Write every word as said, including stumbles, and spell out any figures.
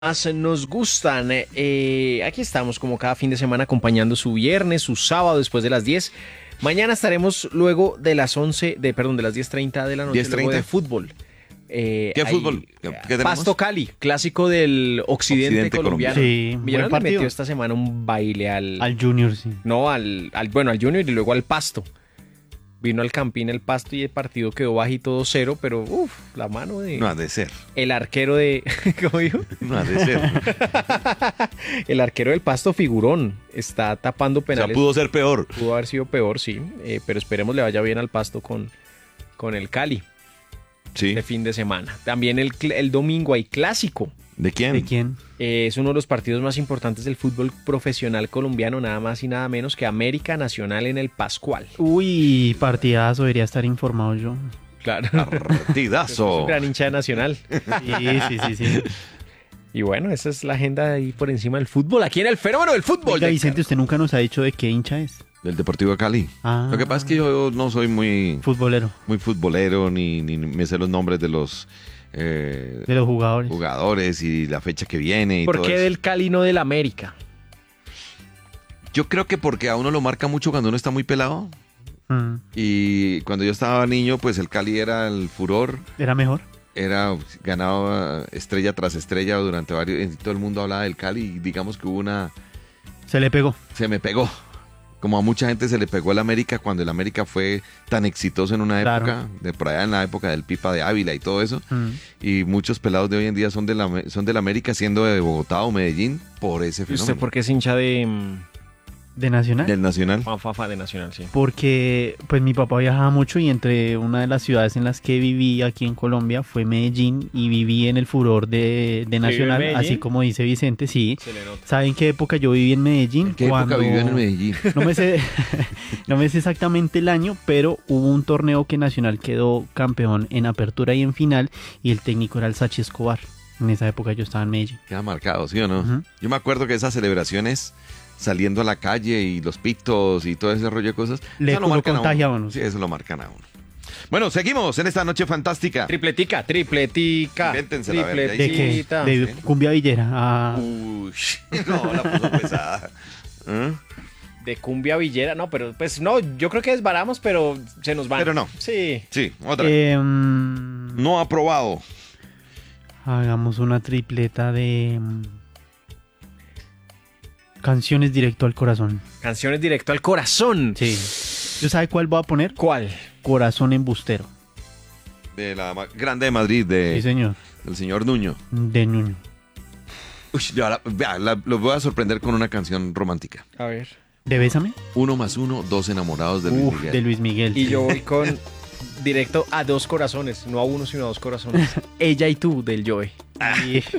nos gustan. Eh, aquí estamos como cada fin de semana acompañando su viernes, su sábado después de las diez. Mañana estaremos luego de las once, de, perdón, de las diez treinta de la noche, luego de fútbol. Eh, ¿Qué hay, fútbol? ¿Qué, qué tenemos? Pasto Cali, clásico del occidente, Occidente colombiano. colombiano. Sí, Millonarios buen le metió partido. esta semana un baile al... Al Junior, sí. No, al, al... Bueno, al Junior y luego al Pasto. Vino al Campín el Pasto y el partido quedó bajito dos cero, pero uff, la mano de... No ha de ser. El arquero de... ¿Cómo dijo? No ha de ser. El arquero del Pasto figurón. Está tapando O sea, penales. pudo ser peor. Pudo haber sido peor, sí. Eh, pero esperemos le vaya bien al Pasto con, con el Cali Sí. de fin de semana. También el, cl- el domingo hay clásico. ¿De quién? ¿De quién? Eh, es uno de los partidos más importantes del fútbol profesional colombiano, nada más y nada menos que América Nacional en el Pascual. Uy, partidazo, debería estar informado yo. Claro. Partidazo. Un gran hincha de Nacional. Sí, sí, sí, sí. Y bueno, esa es la agenda ahí por encima del fútbol. Aquí en el fenómeno del fútbol. Oiga, de- Vicente, usted nunca nos ha dicho de qué hincha es. Del Deportivo Cali. Ah, Lo que pasa es que yo no soy muy, futbolero, muy futbolero, ni, ni me sé los nombres de los eh, de los jugadores. jugadores y la fecha que viene y ¿Por todo qué eso. del Cali no del América? Yo creo que porque a uno lo marca mucho cuando uno está muy pelado. Mm, Y cuando yo estaba niño, pues el Cali era el furor. ¿Era mejor? Era ganaba estrella tras estrella durante varios... y todo el mundo hablaba del Cali y digamos que hubo una... Se le pegó. Se me pegó. Como a mucha gente se le pegó el América cuando el América fue tan exitoso en una Claro. época, de por allá en la época del Pipa de Ávila y todo eso. Mm. Y muchos pelados de hoy en día son de la, son del América siendo de Bogotá o Medellín por ese ¿Y fenómeno. usted por qué es hincha de mm, ¿De Nacional? Del Nacional. Juan Fafa de Nacional? Sí. Porque pues mi papá viajaba mucho y entre una de las ciudades en las que viví aquí en Colombia fue Medellín y viví en el furor de, de Nacional, Medellín? así como dice Vicente, sí. Se le nota. ¿Saben qué época yo viví en Medellín? ¿En qué época vivió en Medellín? No me sé, no me sé exactamente el año, pero hubo un torneo que Nacional quedó campeón en apertura y en final y el técnico era el Sachi Escobar. En esa época yo estaba en Medellín. Queda marcado, ¿sí o no? Ujú. Yo me acuerdo que esas celebraciones saliendo a la calle y los pitos y todo ese rollo de cosas. Le- eso lo marcan a contagia uno. a uno. Sí, eso lo marcan a uno. Bueno, seguimos en esta noche fantástica. Tripletica, tripletica. Invéntensela, a ver, ¿De qué? Tripletica. De sí. Cumbia Villera. Ah, Uy, no, la puso pesada. ¿Eh? De cumbia villera. No, pero pues no, yo creo que desbaramos, pero se nos van. Pero no. Sí. Sí, otra. eh, mm, No aprobado. hagamos una tripleta de mm, canciones directo al corazón. Canciones directo al corazón. Sí. ¿Yo sabe cuál voy a poner? ¿Cuál? Corazón embustero. De la ma- Grande de Madrid, de, Sí, señor. del señor Nuño. De Ñuño. Uy, ya la- vea, la- los voy a sorprender con una canción romántica. A ver. ¿De Bésame? Uno más uno, dos enamorados de Luis Uf, Miguel. de Luis Miguel. Y sí. yo voy con directo a dos corazones. No a uno, sino a dos corazones. Ella y tú, del Joe. Sí.